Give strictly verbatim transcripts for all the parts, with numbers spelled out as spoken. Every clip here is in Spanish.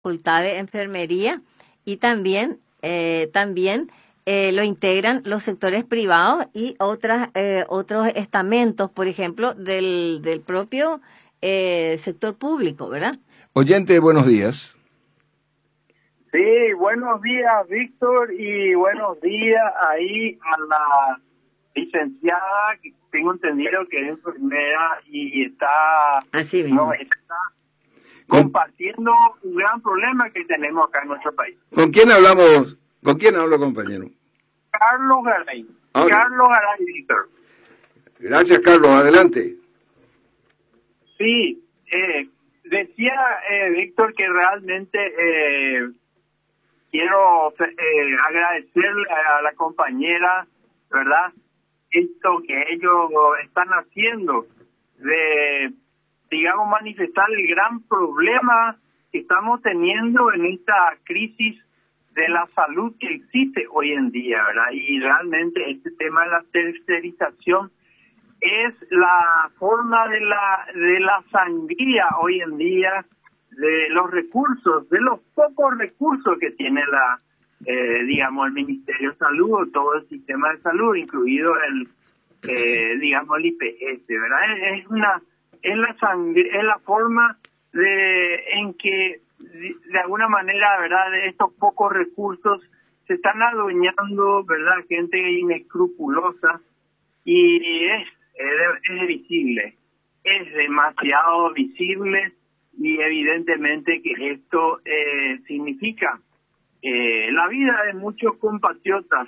Facultad de Enfermería y también, eh, también eh, lo integran los sectores privados y otras, eh, otros estamentos, por ejemplo, del, del propio eh, sector público, ¿verdad? Oyente, buenos días. Sí, buenos días, Víctor, y buenos días ahí a la licenciada, que tengo entendido que es enfermera y está, Así mismo. no, está compartiendo un gran problema que tenemos acá en nuestro país. ¿Con quién hablamos? ¿Con quién hablo, compañero? Carlos Garay. Okay. Carlos Garay, Víctor. Gracias, Carlos. Adelante. Sí, eh, decía eh, Víctor que realmente eh, quiero eh, agradecerle a la compañera, ¿verdad? Esto que ellos están haciendo de, digamos, manifestar el gran problema que estamos teniendo en esta crisis de la salud que existe hoy en día, ¿verdad? Y realmente este tema de la tercerización es la forma de la de la sangría hoy en día, de los recursos, de los pocos recursos que tiene la, eh, digamos, el Ministerio de Salud o todo el sistema de salud, incluido el, eh, digamos, el I P S, ¿verdad? Es una, es la sangre, es la forma de en que, de, de alguna manera, ¿verdad?, de estos pocos recursos se están adueñando, ¿verdad?, gente inescrupulosa, y es, es, es visible, es demasiado visible. Y evidentemente que esto eh, significa eh, la vida de muchos compatriotas,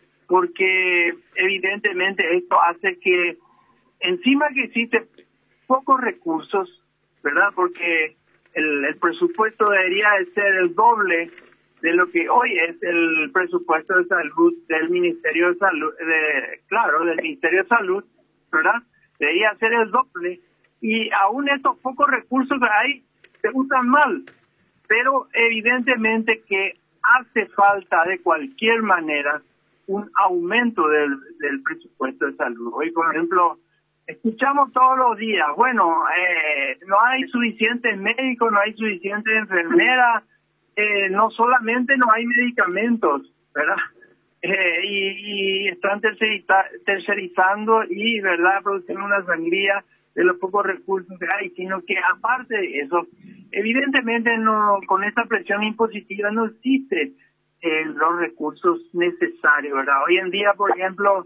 porque evidentemente esto hace que encima que existen pocos recursos, ¿verdad? Porque el, el presupuesto debería de ser el doble de lo que hoy es el presupuesto de salud del Ministerio de Salud, de, claro, del Ministerio de Salud, ¿verdad? Debería ser el doble. Y aún estos pocos recursos que hay se usan mal, pero evidentemente que hace falta de cualquier manera un aumento del, del presupuesto de salud. Hoy, por ejemplo, escuchamos todos los días, bueno, eh, no hay suficientes médicos, no hay suficientes enfermeras, eh, no solamente no hay medicamentos, ¿verdad? Eh, y, y están tercerizando y, ¿verdad?, produciendo una sangría de los pocos recursos que hay, sino que aparte de eso, evidentemente no, con esta presión impositiva no existe eh, los recursos necesarios, ¿verdad? Hoy en día, por ejemplo,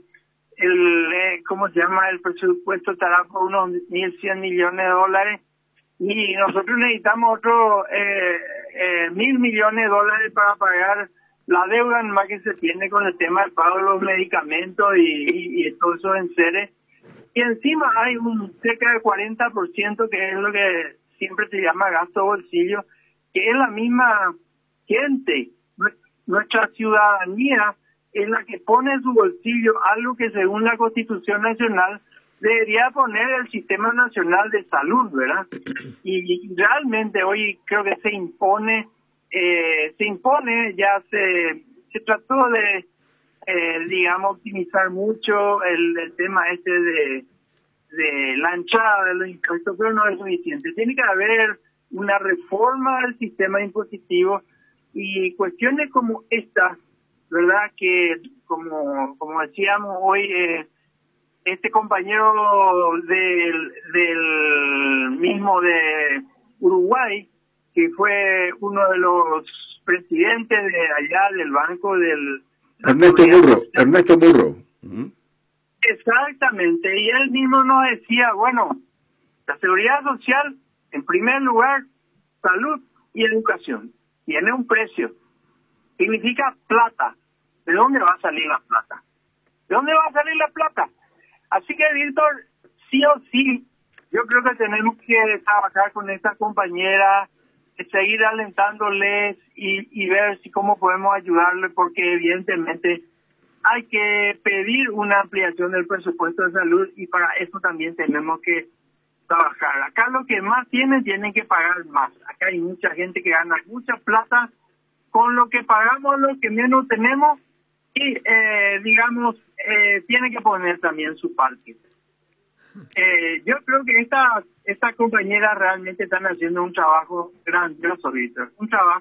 el eh, ¿cómo se llama? El presupuesto estará por unos mil cien millones de dólares y nosotros necesitamos otros eh, eh, mil millones de dólares para pagar la deuda más que se tiene con el tema del pago de los medicamentos y, y, y todo eso en seres. Y encima hay un cerca del cuarenta por ciento que es lo que siempre se llama gasto bolsillo, que es la misma gente, nuestra ciudadanía es la que pone en su bolsillo algo que según la Constitución Nacional debería poner el Sistema Nacional de Salud, ¿verdad? Y, y realmente hoy creo que se impone, eh, se impone, ya se, se trató de Eh, digamos, optimizar mucho el, el tema este de, de la anchada de los impuestos, pero no es suficiente. Tiene que haber una reforma del sistema impositivo y cuestiones como esta, ¿verdad? Que, como, como decíamos hoy, eh, este compañero del, del mismo de Uruguay, que fue uno de los presidentes de allá del Banco del Ernesto Murro, Ernesto Murro. Exactamente, y él mismo nos decía, bueno, la seguridad social, en primer lugar, salud y educación, tiene un precio, significa plata. ¿De dónde va a salir la plata? ¿De dónde va a salir la plata? Así que, Víctor, sí o sí, yo creo que tenemos que trabajar con esta compañera, seguir alentándoles y, y ver si cómo podemos ayudarle, porque evidentemente hay que pedir una ampliación del presupuesto de salud y para eso también tenemos que trabajar. Acá lo que más tienen, tienen que pagar más. Acá hay mucha gente que gana mucha plata con lo que pagamos, lo que menos tenemos y, eh, digamos, eh, tienen que poner también su parte. Eh, yo creo que estas estas compañeras realmente están haciendo un trabajo grandioso, Víctor. Un trabajo